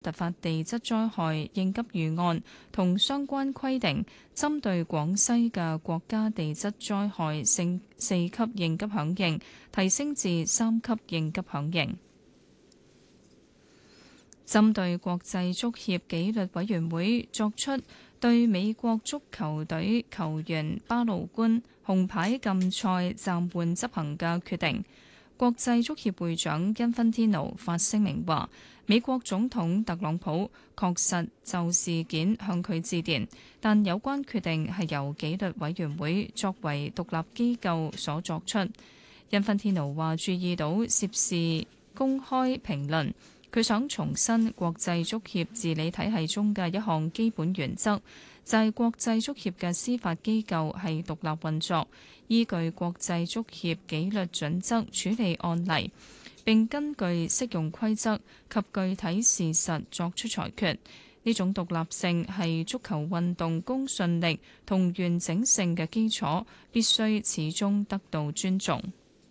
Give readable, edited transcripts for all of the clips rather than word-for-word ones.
突發地質災害應急預案同相關規定，針對廣西嘅國家地質災害升4級應急響應，提升至3級應急響應。針對國際足協紀律委員會作出對美國足球隊球員巴魯官紅牌禁賽暫緩執行嘅決定，國際足協會長因芬天奴發聲明話，美國總統特朗普確實就事件向佢致電，但有關決定係由紀律委員會作為獨立機構所作出。因芬天奴話注意到涉事公開評論，佢想重申國際足協治理體系中嘅一項基本原則，就係國際足協嘅司法機構係獨立運作，依據國際足協紀律準則處理案例，並根據適用規則及具體事實作出裁決。呢種獨立性係足球運動公信力同完整性嘅基礎，必須始終得到尊重。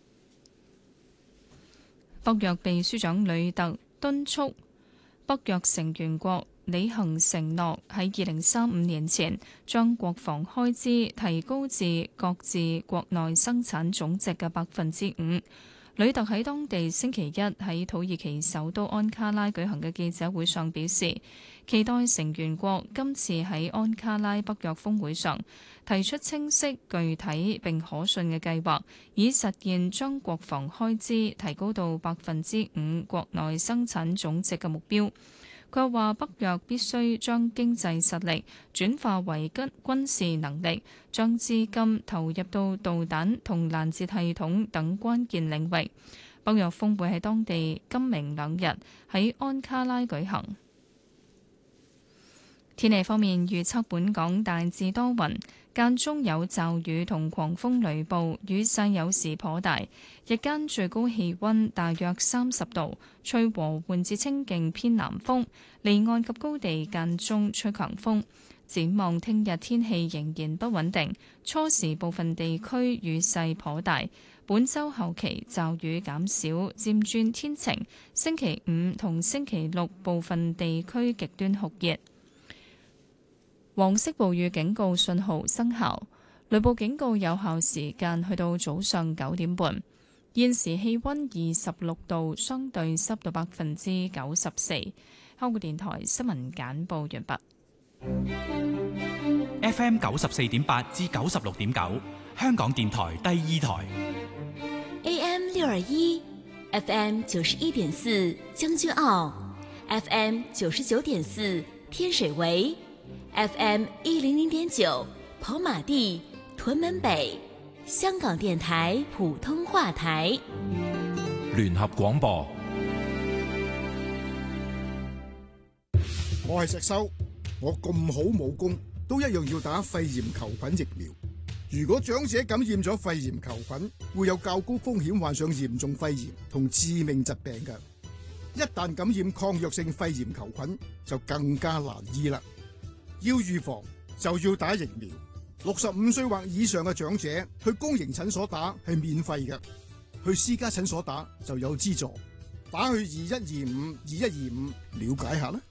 北約秘書長呂特敦促北約成員國履行承諾，喺2035年前將國防開支提高至各自國內生產總值嘅5%。呂特喺當地星期一喺土耳其首都安卡拉舉行嘅記者會上表示，期待成員國今次喺安卡拉北約峰會上提出清晰、具體並可信嘅計劃，以實現將國防開支提高到5%國內生產總值嘅目標。佢又話，北約必須將經濟實力轉化為軍事能力，將資金投入到導彈同攔截系統等關鍵領域。北約峰會喺當地今明兩日喺安卡拉舉行。天氣方面預測，本港大致多雲，間中有驟雨同狂風雷暴，雨勢有時頗大。日間最高氣溫大約30度，吹和緩至清勁偏南風，離岸及高地間中吹強風。展望聽日天氣仍然不穩定，初時部分地區雨勢頗大。本週後期驟雨減少，漸轉天晴。星期五同星期六部分地區極端酷熱。黃色暴雨警告信號生效，雷暴警告有效時間去到早上9點半。現時氣溫26度，相對濕度94%。香港電台新聞簡報完畢。 FM 94.8至96.9，香港電台第2台。 AM 621 FM 91.4將軍澳 FM 99.4天水圍FM 100.9跑馬地屯門北，香港電台普通話台。 聯合廣播。 我係石修，我咁好武功，都一樣要打肺炎球菌疫苗。如果長者感染咗肺炎球菌，會有較高風險患上嚴重肺炎同致命疾病嘅。一旦感染抗藥性肺炎球菌，就更加難醫啦。要預防就要打疫苗，65歲或以上嘅長者去公營診所打係免費嘅，去私家診所打就有資助。打去2125了解下啦。